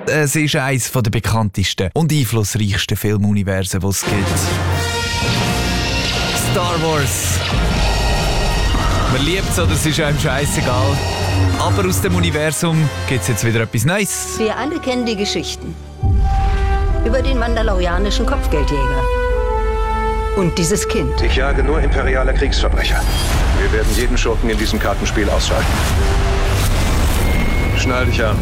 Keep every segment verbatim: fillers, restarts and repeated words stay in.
Es ist eines der bekanntesten und einflussreichsten Filmuniversen, die es gibt. Star Wars. Man liebt es oder es ist einem scheißegal. Aber aus dem Universum gibt es jetzt wieder etwas Neues. Wir alle kennen die Geschichten über den mandalorianischen Kopfgeldjäger und dieses Kind. Ich jage nur imperiale Kriegsverbrecher. Wir werden jeden Schurken in diesem Kartenspiel ausschalten. Schnall dich an.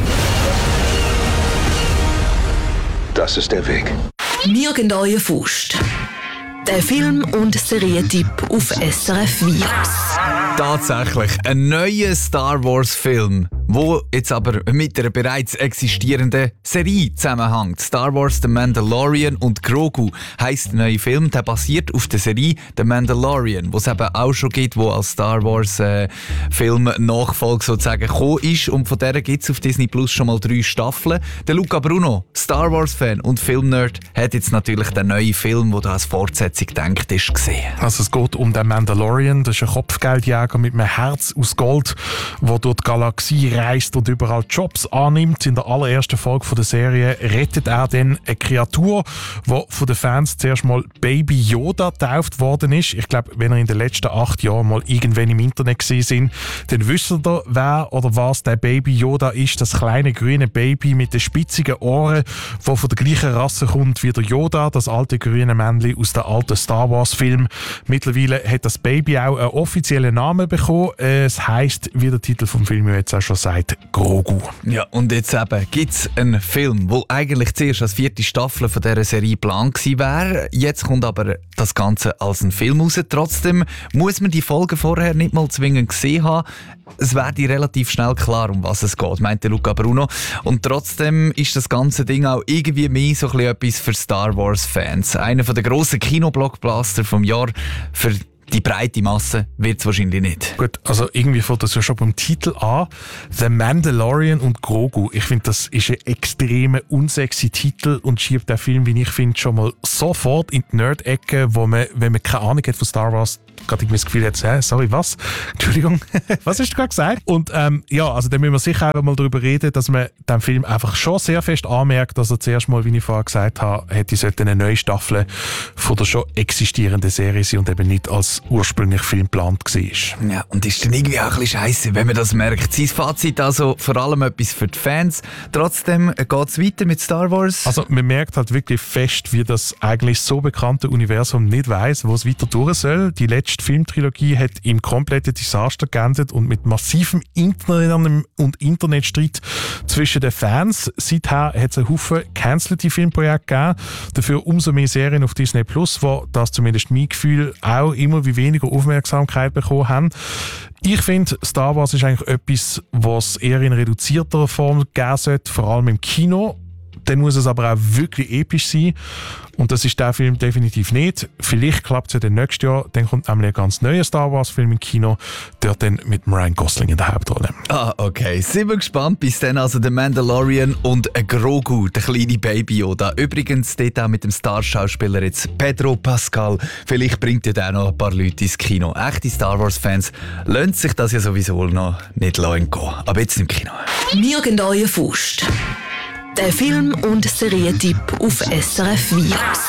Das ist der Weg. Nirgendwo Faust. Der Film- und Serientipp auf S R F Virus. Tatsächlich ein neuer Star Wars-Film, wo jetzt aber mit einer bereits existierenden Serie zusammenhängt. Star Wars The Mandalorian und Grogu heisst der neue Film. Der basiert auf der Serie The Mandalorian, wo es eben auch schon gibt, wo als Star Wars äh, Film Nachfolge sozusagen gekommen ist. Und von der gibt es auf Disney Plus schon mal drei Staffeln. Der Luca Bruno, Star Wars-Fan und Filmnerd, hat jetzt natürlich den neuen Film, der da als Fortsetzung gedacht ist, gesehen. Also es geht um den Mandalorian, das ist ein Kopfgeldjäger mit einem Herz aus Gold, der durch die Galaxie reist und überall Jobs annimmt. In der allerersten Folge der Serie rettet er dann eine Kreatur, die von den Fans zuerst mal Baby Yoda getauft worden ist. Ich glaube, wenn ihr in den letzten acht Jahren mal irgendwann im Internet gesehen sind, dann wisst ihr, wer oder was der Baby Yoda ist. Das kleine grüne Baby mit den spitzigen Ohren, das von der gleichen Rasse kommt wie der Yoda, das alte grüne Männchen aus der alten Star Wars Film. Mittlerweile hat das Baby auch einen offiziellen Namen bekommen. Es heisst, wie der Titel vom Film jetzt auch schon sagt, Grogu. Ja, und jetzt eben gibt es einen Film, der eigentlich zuerst als vierte Staffel von dieser Serie geplant gewesen wäre. Jetzt kommt aber das Ganze als ein Film raus. Trotzdem muss man die Folgen vorher nicht mal zwingend gesehen haben. Es werde relativ schnell klar, um was es geht, meinte Luca Bruno. Und trotzdem ist das ganze Ding auch irgendwie mehr so ein bisschen etwas für Star Wars-Fans. Einer der grossen Kinoblockbuster vom Jahr. Für die breite Masse wird es wahrscheinlich nicht. Gut, also irgendwie fängt das ja schon beim Titel an. The Mandalorian und Grogu. Ich finde, das ist ein extrem unsexy Titel und schiebt den Film, wie ich finde, schon mal sofort in die Nerd-Ecke, wo man, wenn man keine Ahnung hat von Star Wars, gerade irgendwie das Gefühl hat, äh, sorry, was? Entschuldigung, was hast du gerade gesagt? Und ähm, ja, also da müssen wir sicher auch mal darüber reden, dass man dem Film einfach schon sehr fest anmerkt, dass er zuerst mal, wie ich vorher gesagt habe, hätte sollte eine neue Staffel von der schon existierenden Serie sein und eben nicht als ursprünglich Film geplant war. Ja, und ist dann irgendwie auch ein bisschen scheisse, wenn man das merkt. Sein Fazit also vor allem etwas für die Fans. Trotzdem geht es weiter mit Star Wars. Also man merkt halt wirklich fest, wie das eigentlich so bekannte Universum nicht weiss, wo es weiter durch soll. Die letzte Filmtrilogie hat im kompletten Desaster geendet und mit massivem internen und Internetstreit zwischen den Fans. Seither hat es einen Haufen cancelte Filmprojekte gegeben. Dafür umso mehr Serien auf Disney Plus, wo das zumindest mein Gefühl auch immer wie weniger Aufmerksamkeit bekommen haben. Ich finde, Star Wars ist eigentlich etwas, was eher in reduzierter Form geben sollte, vor allem im Kino. Dann muss es aber auch wirklich episch sein. Und das ist der Film definitiv nicht. Vielleicht klappt es ja dann nächstes Jahr. Dann kommt nämlich ein ganz neuer Star Wars-Film im Kino. Dort dann mit Ryan Gosling in der Hauptrolle. Ah, okay. Sind wir gespannt. Bis dann also der Mandalorian und ein Grogu, der kleine Baby Yoda. Übrigens dort auch mit dem Starschauspieler jetzt Pedro Pascal. Vielleicht bringt ja der noch ein paar Leute ins Kino. Echte Star Wars-Fans lassen sich das ja sowieso noch nicht entgehen. Aber jetzt im Kino. Nirgendwo Faust. Der Film- und Serientipp auf S R F Virus.